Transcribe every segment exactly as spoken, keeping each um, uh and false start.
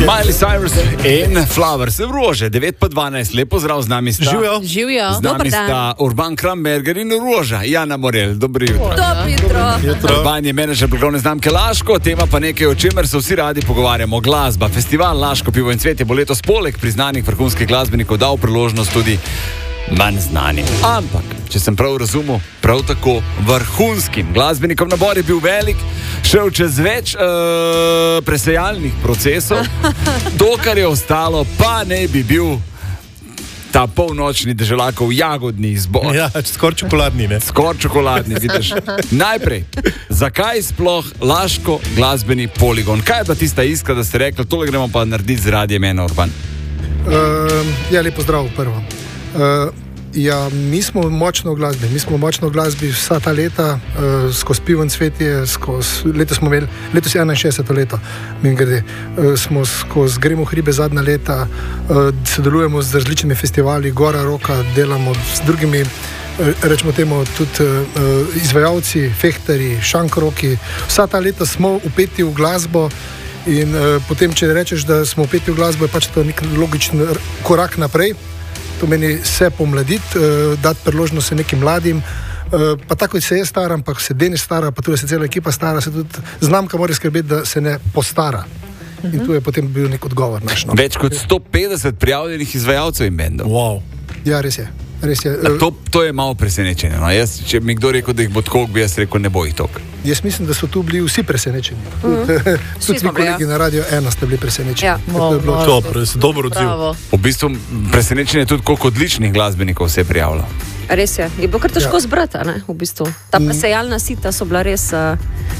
Miley Cyrus in Flowers, Rože, devet pa dvanajst, lepo zdrav, z nami sta. Živijo. Živijo. Z nami sta Urban Kramberger in Roža, Jana Morel, dobro jutro. Dobro jutro. Urban je menedžer blagovne znamke Laško, tema pa nekaj, o čemer se vsi radi pogovarjamo, glasba. Festival Laško pivo in cvetje bo letos poleg priznanih vrhunskih glasbenikov dal priložnost tudi manj znanim. Ampak, če sem prav razumel, prav tako vrhunskim glasbenikom. Nabor je bil velik, šel čez več uh, presejalnih procesov. To, kar je ostalo, pa ne bi bil ta polnočni deželakov jagodni izbor. Ja, skor čokoladni, ne? Skor čokoladni, vidiš. Najprej, zakaj sploh Laško glasbeni poligon? Kaj je bila tista iskra, da ste rekli, tole gremo pa narediti z Radiem ena, Urban? Uh, ja, lepo zdrav prvo. Uh, ja, mi smo močno v glasbi, mi smo močno v glasbi vsa ta leta, uh, skozi pivo in cvetje, skozi, letos smo imeli, letos je enainšestdeseto leto, mi grede, uh, smo skozi Gremo hribe zadnja leta, uh, sodelujemo z različnimi festivali, Gora Roka, delamo z drugimi, uh, rečemo temu tudi uh, izvajalci, fehtari, šankroki, vsa ta leta smo upeti v glasbo. In uh, potem, če rečeš, da smo upeti v glasbo, je pač to nek logičen korak naprej. To meni se pomladiti, uh, dati priložnost nekim mladim. Uh, pa tako se je stara, ampak se Denis stara, pa tudi se cela ekipa stara, se tudi znamka mora skrbeti, da se ne postara. Uh-huh. In tu je potem bil nek odgovor naš. No. Več kot sto petdeset prijavljenih izvajalcev in bendov. Wow. Ja, res je. Res je. To, to je malo presenečenje. No? Jaz, če mi kdo rekel, da jih bo tako, bi jaz rekel, ne bo jih toliko. Jaz mislim, da so tu bili vsi presenečeni. Mm. Tudi vi kolegi na Radio ena ste bili presenečeni. Ja. To je bilo dobro, dobro odziv. V bistvu presenečenje je tudi, koliko odličnih glasbenikov se je prijavilo. Res je. Je bilo kar težko Ja. zbrati, ne, v bistvu. Ta presejalna sita so bila res... Uh,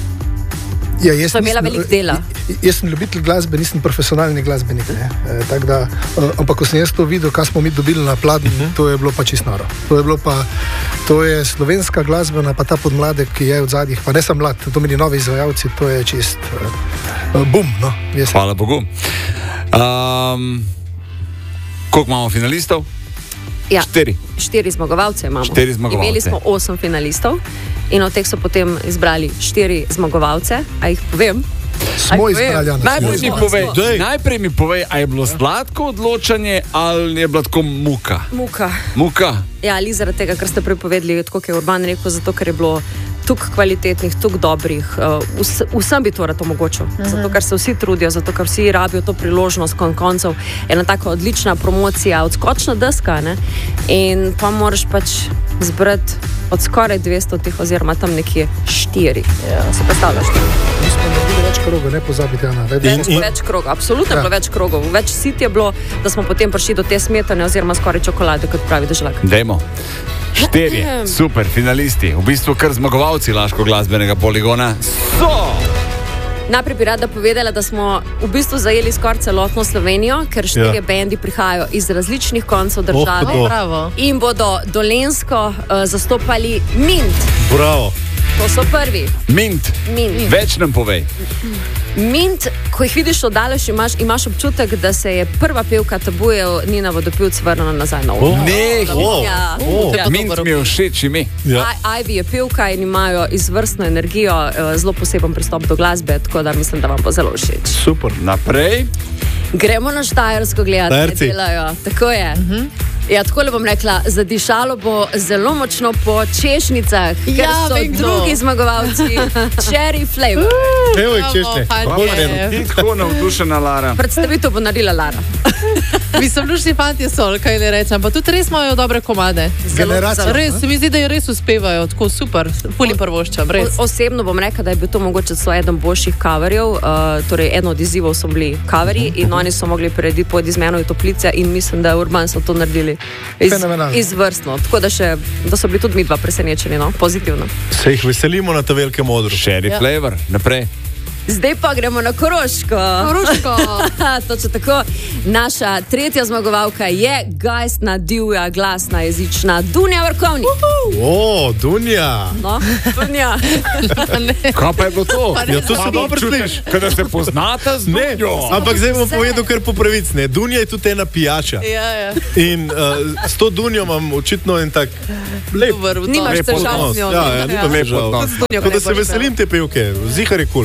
Ja, jaz So imela nisem- veliko dela. Jaz sem ljubitelj glasbe, nisem profesionalni glasbenik. Ne? E, tak da, e, ampak ko sem jaz to videl, kaj smo mi dobili na pladnju, uh-huh. to je bilo pa čisto noro. To je bilo pa, to je slovenska glasbena, pa ta podmladek, ki je od zadnjih, pa ne sem mlad, to meni novi izvajalci, to je čist uh, bum, no. Jaz Hvala Bogu. Um, koliko imamo finalistov? ja, Štiri. štiri zmagovalce imamo. Štiri zmagovalce. Imeli smo osem finalistov in od teh so potem izbrali štiri zmagovalce. A jih povem? smo Aj, povem. izbrali, Jana. Najprej mi, smo- povej, Dej. najprej mi povej, a je bilo sladko odločanje ali je bila tako muka? Muka. Muka? Ja, ali zaradi tega, kar ste prepovedali, tako kot je Urban rekel, zato ker je bilo tuk kvalitetnih, tuk dobrih. Uh, vs, vsem bi to rad omogočil. Uh-huh. Zato, ker se vsi trudijo, zato, ker vsi rabijo to priložnost, kon koncev. Ena taka odlična promocija, odskočna deska, ne? In pa moraš pač zbrati od skoraj dvesto teh, oziroma tam nekje štiri. Ja. Se predstavljaš? Mi smo naredili več krogov, ne pozabite, Jana. Več, Več, več krogov, absolutno je Ja. bilo več krogov. Več sit je bilo, da smo potem prišli do te smetane, oziroma skoraj čokolade, kot pravi deželak. Dajmo. Štirje, super, finalisti, v bistvu kar zmagovalci Laško glasbenega poligona so. Najprej bi rada povedala, da smo v bistvu zajeli skoraj celotno Slovenijo, ker štirje Ja. bendi prihajajo iz različnih koncev države Oh, to. Bravo. in bodo Dolenjsko uh, zastopali Mint. Bravo. To so prvi. Mint, Mint. več nam povej. Mint, ko jih vidiš oddaleč, imaš, imaš občutek, da se je prva pevka Tabujev Nina Vodopivc vrnila nazaj na Oh. oder. Ne, Oh. Ja. Oh. Ja, Mint dobro. mi je všeč ime. Ja. I- Ivy je pevka in imajo izvrstno energijo, eh, zelo poseben pristop do glasbe, tako da mislim, da vam bo zelo všeč. Super. Naprej. Gremo na Štajersko gledati, kaj Štajerci. delajo. Tako je. Uh-huh. Ja, tako le bom rekla, zadišalo bo zelo močno po češnjicah, ker Ja, so vem, kdo. drugi zmagovalci Cherry Flavor. Evo jih Bravo, češne. fantje. Ti tako navdušena, Lara. Predstavitev bo naredila Lara. Mislim, lušni fantje so, kaj ne rečem, pa tudi res imajo dobre komade. Generacija. Res, se mi zdi, da jo res uspevajo, tako super, puli prvoščam, res. O, osebno bom rekla, da je bil to mogoče celo eden boljših coverjev, uh, torej eden od izzivov so bili coveri in oni so mogli prirediti pod izmeno in toplice in mislim, da Urban so to naredili iz, Fenomenalno. izvrstno. Tako da, še, da so bili tudi mi dva presenečeni, no? Pozitivno. Se jih veselimo na ta velikem odru. Sherry Ja. Flavor, naprej. Zdaj pa gremo na Koroško. Koroško. Točno tako. Naša tretja zmagovalka je gajstna, divja, glasna, jezična Dunja Vrkovnik. O, Dunja. No, Dunja. Kaj pa je bilo to? Ja, to se dobro sliši. Kada se poznata z Ne, Dunjo. ampak zdaj bom povedal kar po pravici. ne. Dunja je tudi ena pijača. Ja, ja. In uh, s to Dunjo imam očitno en tak lep Dober vnos. Nimaš Lep težav odnos. z njo. Ja, ja, nimam Lep težav. odnos. Dunjo Tako da se najbolj veselim te pevke. Zihar je kul. Tudi Jaz to,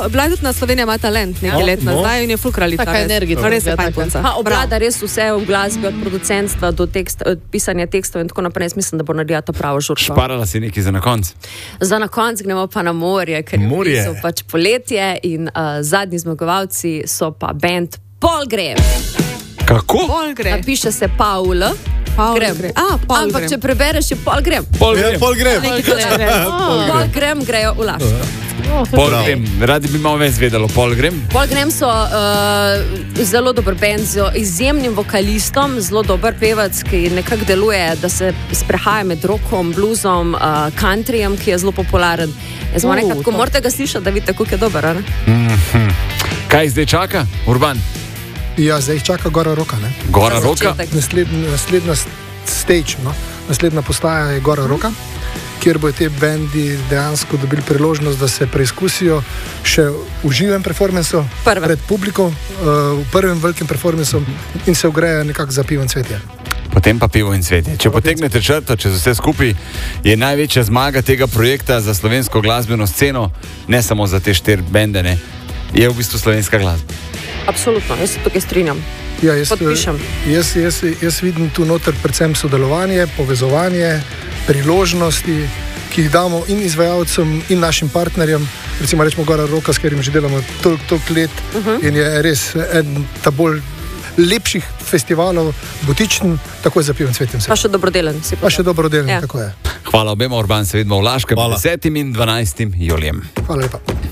bila je tudi na Slovenija ima talent nekaj No, let no. nazaj in je fulkralita. Taka energična, Res je ja, fajn taka. punca. Ha, Oblada res vse v glasbi, od producentstva do tekst, od pisanja tekstov in tako naprej. Jaz mislim, da bo naredila to pravo žurko. Šparala si nekaj za na konc. Za na konc gremo pa na morje, ker je Morje. so pač poletje in uh, zadnji zmagovalci so pa band Paul Graham. Kako? Pol gre. Piše se Paul. Paul Graham. gre. A, Paul Ampak Graham. če prebereš, je Paul Graham. Pol Ja, grem. pol grem. Paul Graham grejo v laž. Pol grem. Radi bi malo več vedelo. Pol grem. Paul Graham so uh, zelo dober band z izjemnim vokalistom, zelo dober pevec, ki nekako deluje, da se sprehaja med rockom, bluesom, uh, countryjem, ki je zelo popularen. Jaz Uh, moram reči, ko to. morate ga slišati, da vidite, kako je dober. a ne? Kaj zdaj čaka? Urban. Ja, zdaj jih čaka Gora Roka. Ne? Gora Za roka. začetek. Naslednja, naslednja s- stage, no? naslednja postaja je Gora Roka, kjer bodo te bendi dejansko dobili priložnost, da se preizkusijo še v živem performancu Prvem. pred publiko, uh, v prvem velikem performancu in se ogreje nekako za pivo in cvetje. Potem pa pivo in cvetje. Če potegnete črto, čez vse skupaj, je največja zmaga tega projekta za slovensko glasbeno sceno, ne samo za te štiri bende, ne, je v bistvu slovenska glasba. Absolutno, jaz se tukaj strinjam. Ja, jaz, Podpišem. jaz, jaz, jaz vidim tu noter predvsem sodelovanje, povezovanje, priložnosti, ki jih damo in izvajalcem, in našim partnerjem. Recimo, rečemo Gora Roka, s katerim že delamo toliko, toliko let uh -huh. in je res eden ta bolj lepših festivalov, butičen, tako je za pivo in cvetjem. Pa še dobrodelen si Pa še dobrodelen, Ja. ja. tako je. Hvala obema, Urban, se vidimo v Laškem Hvala. desetim in dvanajstim julijem. Hvala lepa.